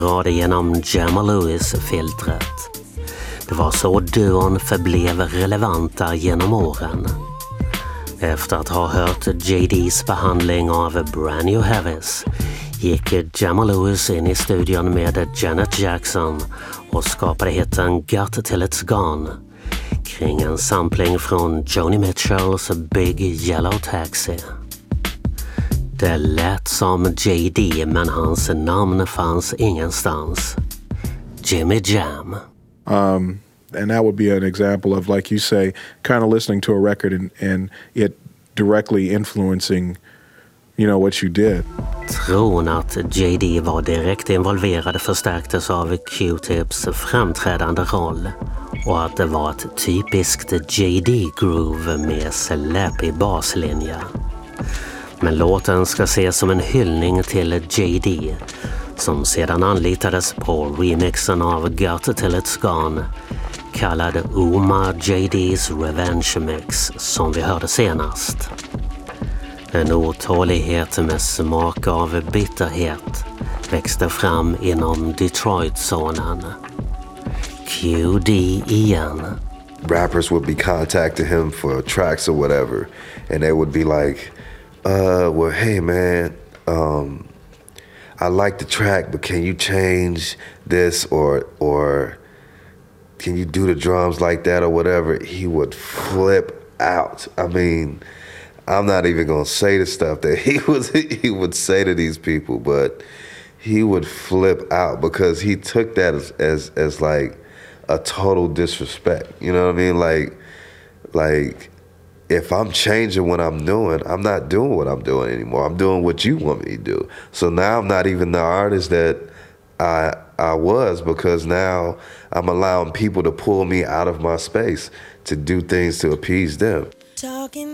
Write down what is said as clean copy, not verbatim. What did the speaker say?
rade genom Jamal Lewis-filtret. Det var så duon förblev relevanta genom åren. Efter att ha hört JDs behandling av Brand New Heavies gick Jamal Lewis in i studion med Janet Jackson och skapade hitten Got Till It's Gone kring en sampling från Joni Mitchells Big Yellow Taxi. Det lät som JD, men hans namn fanns ingenstans. Jimmy Jam. And that would be an example of, like you say, kind of listening to a record and it directly influencing, you know, what you did. Tron att JD var direkt involverad förstärktes av Q-Tips framträdande roll och att det var ett typiskt JD-groove med släpig baslinje. Men låten ska ses som en hyllning till JD som sedan anlitades på remixen av Got Till It's Gone kallad Uma JD's Revenge Mix som vi hörde senast. En otålighet med smak av bitterhet växte fram inom Detroit-zonen. QD igen. Rappers would be contacting him for tracks or whatever, and they would be like, well, hey man, I like the track, but can you change this or can you do the drums like that or whatever? He would flip out. I mean, I'm not even gonna say the stuff that he would say to these people, but he would flip out because he took that as like a total disrespect. You know what I mean? Like if I'm changing what I'm doing, I'm not doing what I'm doing anymore. I'm doing what you want me to do. So now I'm not even the artist that I was, because now I'm allowing people to pull me out of my space to do things to appease them.